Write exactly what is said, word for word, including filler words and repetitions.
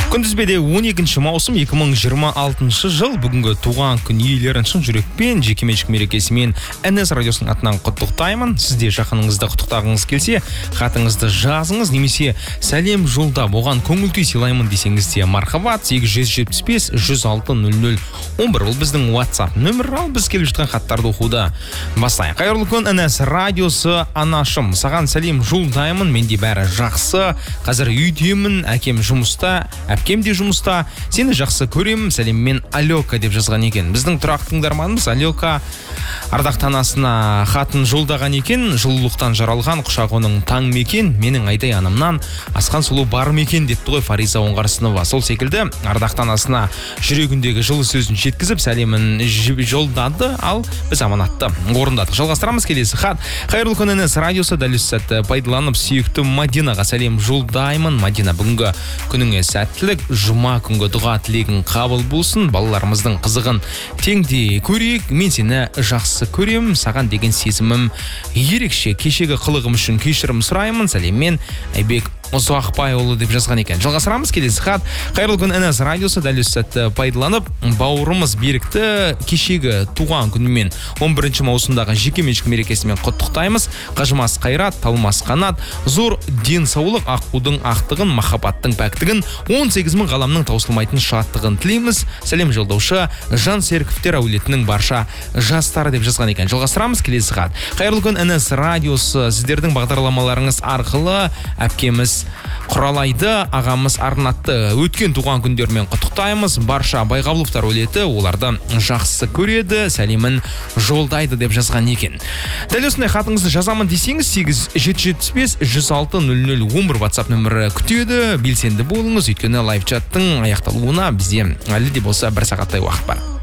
Күндізбеде он екінші маусым екі мың жиырма алтыншы жыл. Бүгінгі туған күн иелерін шын жүрекпен, жекеменшік мерекесімен эн эс радиосының атынан құттықтаймын. Сізде жақыныңызды құттықтағыңыз келсе, хатыңызды жазыңыз, немесе сәлем жолдап, оған көңіл күй сыйлаймын десеңіз де мархабат. Сегіз жүз жетпіс бес жүз алты нөл нөл он бір. Ол біздің WhatsApp нөмір. Ал біз келіп жатқан хаттарды оқуды бастайық. Қайырлы күн, эн эс радиосы анашым. Саған сәлем жолдаймын. Менде бәрі жақсы. Қазір үйдемін, әкем жұмыста, әпкем де жұмыста. Сені жақсы көремін. Сәлеммен Алёка деп жазған екен. Біздің тұрақты тыңдарманымыз Алёка ардақты анасына хатын жолдаған екен. Жылулықтан жаралған құшақ оның таң мекен. Менің айдай анамнан асқан сұлу бар мекен депті ғой Фариза Оңғарсынова. Сол секілді ардақты анасына жүрегіндегі жылы сөзін жеткізіп сәлемін жолдады. Ал біз аманатты орындадық. Жалғастырамыз келесі хат. Қайырлы күн, эн эс радиосы дәл осы сәтті пайдаланып сүйікті Мадинаға сәлем жолдаймын. Мадина, бүгінгі күніңе сәттілік, жұма күнгі дұға тілегің қабыл болсын. Балаларымыздың қызығын теңдей көрейік. Мен сені жақсы көремін. Саған деген сезімім ерекше. Кешегі қылығым үшін кешірім сұраймын. Сәлеммен Айбек Ұзақбайұлы деп жазған екен. Жалғастырамыз келесі хат. Қайырлы күн, эн эс радиосы дәл осы сәтті пайдаланып бауырымыз Берікті кешегі туған күнімен он бірінші маусымдағы жекеменшік мерекесімен құттықтаймыз. Қажымас қайрат, талмас қанат, зор денсаулық, аққудың ақтығын, махаббаттың пәктігін, он сегіз мың ғаламның таусылмайтын шаттығын тілейміз. Сәлем жолдаушы Жан Серіковтер әулетінің барша жастары деп жазған екен. Жалғастырамыз келесі хат. Қайырлы күн, эн эс радиосы. Сіздердің бағдарламаларыңыз арқылы әпкеміз Құралайды, ағамыз Арнатты өткен туған күндермен құттықтаймыз. Барша Байғабыловтар әулеті оларды жақсы көреді. Сәлемін жолдайды деп жазған екен. Дәл осындай хатыңызды жазамын десеңіз, сегіз жүз жетпіс бес жүз алты нөл нөл он бір WhatsApp нөмірі күтеді. Белсенді болыңыз, өйткені лайв чаттың аяқталуына бізде әлі де болса бір сағаттай уақыт бар.